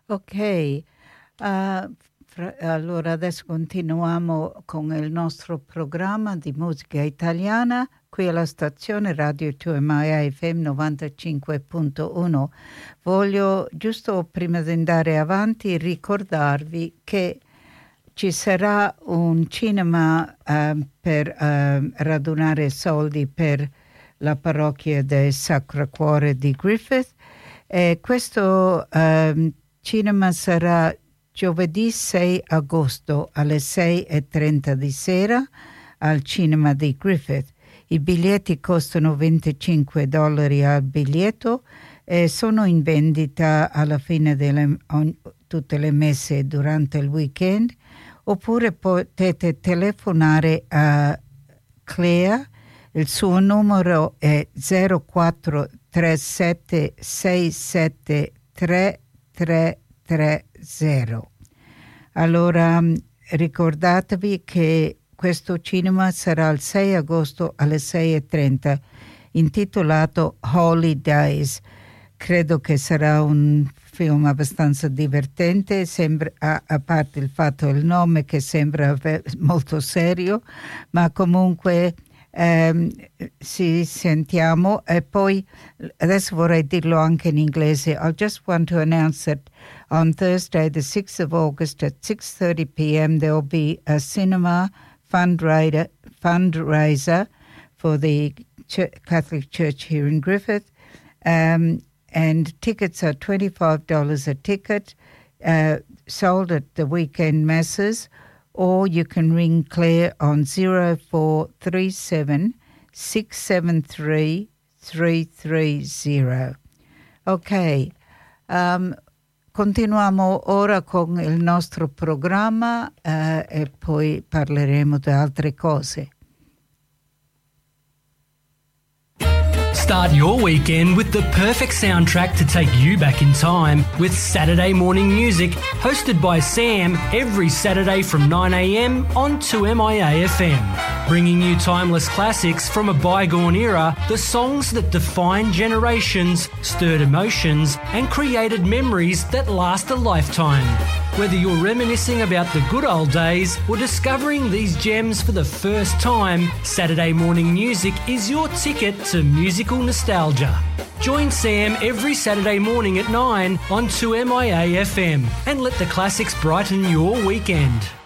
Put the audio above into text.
Ok, allora adesso continuiamo con il nostro programma di musica italiana qui alla stazione Radio 2MAIA FM 95.1. Voglio giusto prima di andare avanti ricordarvi che ci sarà un cinema per radunare soldi per la parrocchia del Sacro Cuore di Griffith e questo cinema sarà giovedì 6 agosto alle 6:30 di sera al cinema di Griffith. I biglietti costano $25 al biglietto e sono in vendita alla fine delle tutte le messe durante il weekend, oppure potete telefonare a Clea. Il suo numero è 0437 673 330. Allora ricordatevi che questo cinema sarà il 6 agosto alle 6:30, intitolato Holy Days. Credo che sarà un film abbastanza divertente, a parte il fatto il nome che sembra molto serio, ma comunque ci sentiamo. E poi adesso vorrei dirlo anche in inglese. I just want to announce that on Thursday the 6th of August at 6:30 p.m. there will be a cinema fundraiser for the Catholic Church here in Griffith, and tickets are $25 a ticket, sold at the weekend masses, or you can ring Claire on 0437 673 330. Ok, continuiamo ora con il nostro programma e poi parleremo di altre cose. Start your weekend with the perfect soundtrack to take you back in time with Saturday Morning Music, hosted by Sam every Saturday from 9 a.m. on 2MIA FM. Bringing you timeless classics from a bygone era, the songs that defined generations, stirred emotions, and created memories that last a lifetime. Whether you're reminiscing about the good old days or discovering these gems for the first time, Saturday Morning Music is your ticket to musical nostalgia. Join Sam every Saturday morning at 9 on 2MIA FM and let the classics brighten your weekend.